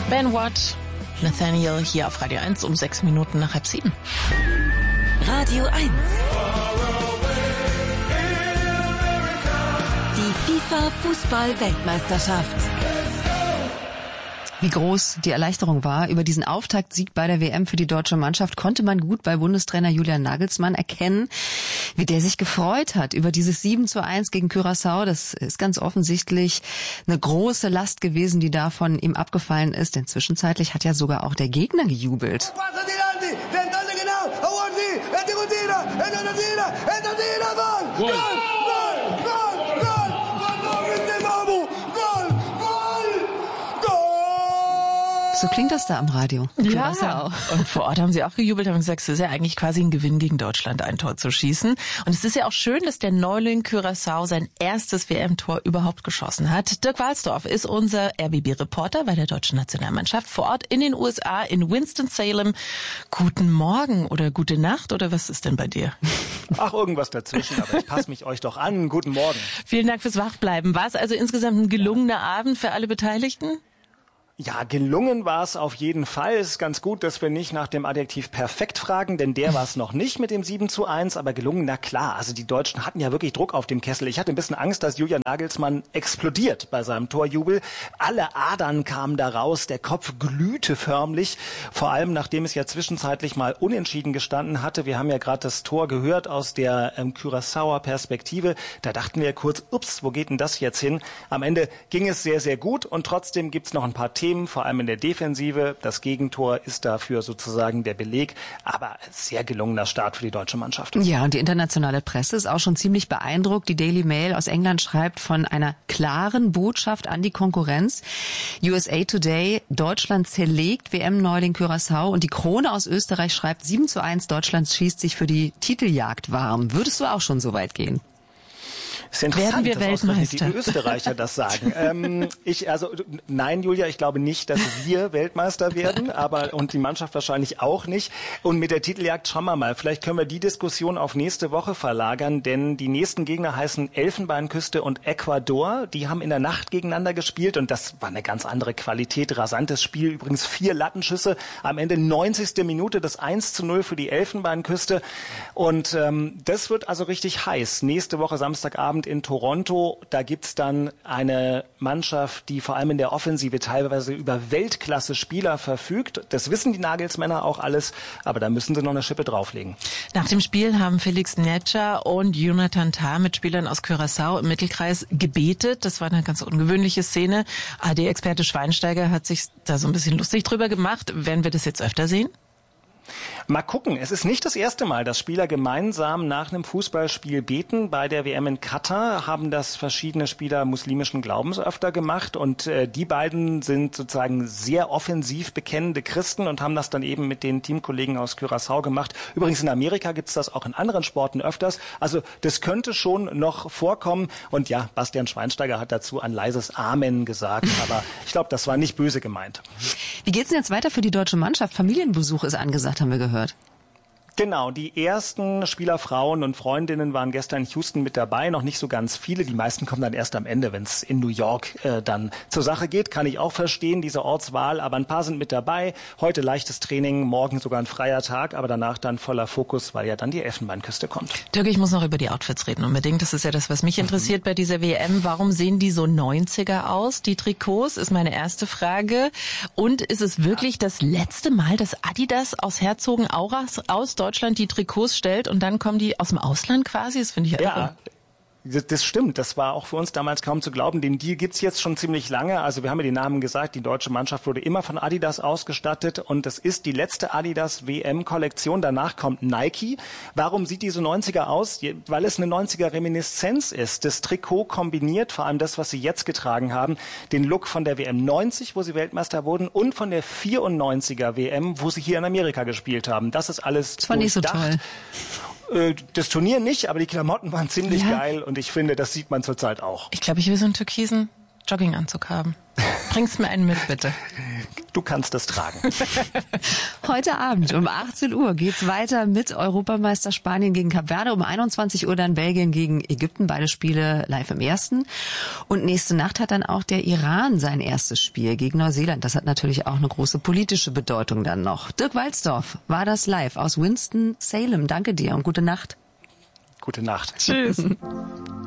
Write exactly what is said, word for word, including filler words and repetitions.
Ben Watt, Nathaniel hier auf Radio eins um sechs Minuten nach halb sieben. Radio eins. Die FIFA-Fußball-Weltmeisterschaft. Wie groß die Erleichterung war über diesen Auftaktsieg bei der W M für die deutsche Mannschaft, konnte man gut bei Bundestrainer Julian Nagelsmann erkennen, wie der sich gefreut hat über dieses sieben zu eins gegen Curaçao. Das ist ganz offensichtlich eine große Last gewesen, die da von ihm abgefallen ist, denn zwischenzeitlich hat ja sogar auch der Gegner gejubelt. Gol. So klingt das da am Radio. Ja, und vor Ort haben sie auch gejubelt, haben gesagt, es ist ja eigentlich quasi ein Gewinn gegen Deutschland, ein Tor zu schießen. Und es ist ja auch schön, dass der Neuling Curaçao sein erstes W M-Tor überhaupt geschossen hat. Dirk Walsdorf ist unser R B B-Reporter bei der deutschen Nationalmannschaft vor Ort in den U S A, in Winston-Salem. Guten Morgen oder gute Nacht oder was ist denn bei dir? Ach, irgendwas dazwischen, aber ich passe mich euch doch an. Guten Morgen. Vielen Dank fürs Wachbleiben. War es also insgesamt ein gelungener Abend für alle Beteiligten? Ja, gelungen war es auf jeden Fall. Es ist ganz gut, dass wir nicht nach dem Adjektiv perfekt fragen, denn der war es noch nicht mit dem sieben zu eins, aber gelungen, na klar. Also die Deutschen hatten ja wirklich Druck auf dem Kessel. Ich hatte ein bisschen Angst, dass Julian Nagelsmann explodiert bei seinem Torjubel. Alle Adern kamen da raus, der Kopf glühte förmlich, vor allem nachdem es ja zwischenzeitlich mal unentschieden gestanden hatte. Wir haben ja gerade das Tor gehört aus der ähm, Curaçaoer Perspektive. Da dachten wir kurz, ups, wo geht denn das jetzt hin? Am Ende ging es sehr, sehr gut und trotzdem gibt's noch ein paar Themen, vor allem in der Defensive. Das Gegentor ist dafür sozusagen der Beleg, aber sehr gelungener Start für die deutsche Mannschaft. Ja, und die internationale Presse ist auch schon ziemlich beeindruckt. Die Daily Mail aus England schreibt von einer klaren Botschaft an die Konkurrenz. U S A Today, Deutschland zerlegt W M-Neuling Curaçao und die Krone aus Österreich schreibt sieben zu eins, Deutschland schießt sich für die Titeljagd warm. Würdest du auch schon so weit gehen? Es ist interessant, Werden wir dass Weltmeister? Die Österreicher das sagen. ähm, ich, also, nein, Julia, ich glaube nicht, dass wir Weltmeister werden, aber, und die Mannschaft wahrscheinlich auch nicht. Und mit der Titeljagd schauen wir mal. Vielleicht können wir die Diskussion auf nächste Woche verlagern, denn die nächsten Gegner heißen Elfenbeinküste und Ecuador. Die haben in der Nacht gegeneinander gespielt und das war eine ganz andere Qualität. Rasantes Spiel, übrigens vier Lattenschüsse. Am Ende neunzigste Minute das eins zu null für die Elfenbeinküste. Und ähm, das wird also richtig heiß. Nächste Woche Samstagabend in Toronto, da gibt's dann eine Mannschaft, die vor allem in der Offensive teilweise über Weltklasse-Spieler verfügt. Das wissen die Nagelsmänner auch alles, aber da müssen sie noch eine Schippe drauflegen. Nach dem Spiel haben Felix Netscher und Jonathan Tah mit Spielern aus Curaçao im Mittelkreis gebetet. Das war eine ganz ungewöhnliche Szene. A R D-Experte Schweinsteiger hat sich da so ein bisschen lustig drüber gemacht. Werden wir das jetzt öfter sehen? Mal gucken. Es ist nicht das erste Mal, dass Spieler gemeinsam nach einem Fußballspiel beten. Bei der W M in Katar haben das verschiedene Spieler muslimischen Glaubens öfter gemacht und äh, die beiden sind sozusagen sehr offensiv bekennende Christen und haben das dann eben mit den Teamkollegen aus Curaçao gemacht. Übrigens in Amerika gibt's das auch in anderen Sporten öfters. Also das könnte schon noch vorkommen. Und ja, Bastian Schweinsteiger hat dazu ein leises Amen gesagt, aber ich glaube, das war nicht böse gemeint. Wie geht's denn jetzt weiter für die deutsche Mannschaft? Familienbesuch ist angesagt, haben wir gehört. Genau, die ersten Spielerfrauen und Freundinnen waren gestern in Houston mit dabei, noch nicht so ganz viele. Die meisten kommen dann erst am Ende, wenn es in New York äh, dann zur Sache geht. Kann ich auch verstehen, diese Ortswahl, aber ein paar sind mit dabei. Heute leichtes Training, morgen sogar ein freier Tag, aber danach dann voller Fokus, weil ja dann die Elfenbeinküste kommt. Dirk, ich muss noch über die Outfits reden unbedingt. Das ist ja das, was mich interessiert bei dieser W M. Warum sehen die so neunziger aus, die Trikots, ist meine erste Frage. Und ist es wirklich das letzte Mal, dass Adidas aus Herzogenaurach aus Deutschland Deutschland die Trikots stellt und dann kommen die aus dem Ausland quasi? Das finde ich ja irre. Das, das stimmt, das war auch für uns damals kaum zu glauben. Den Deal gibt's jetzt schon ziemlich lange. Also wir haben ja die Namen gesagt, die deutsche Mannschaft wurde immer von Adidas ausgestattet und das ist die letzte Adidas W M-Kollektion. Danach kommt Nike. Warum sieht die so neunziger aus? Weil es eine neunziger-Reminiszenz ist. Das Trikot kombiniert, vor allem das, was sie jetzt getragen haben, den Look von der W M neunzig, wo sie Weltmeister wurden, und von der vierundneunziger W M, wo sie hier in Amerika gespielt haben. Das ist alles das war nicht so toll. Das Turnier nicht, aber die Klamotten waren ziemlich ja. geil und ich finde, das sieht man zurzeit auch. Ich glaube, ich will so einen türkisen Jogginganzug haben. Bringst mir einen mit, bitte. Du Du kannst das tragen. Heute Abend um achtzehn Uhr geht's weiter mit Europameister Spanien gegen Kap Verde. Um einundzwanzig Uhr dann Belgien gegen Ägypten. Beide Spiele live im ersten. Und nächste Nacht hat dann auch der Iran sein erstes Spiel gegen Neuseeland. Das hat natürlich auch eine große politische Bedeutung dann noch. Dirk Walzdorf war das live aus Winston-Salem. Danke dir und gute Nacht. Gute Nacht. Tschüss.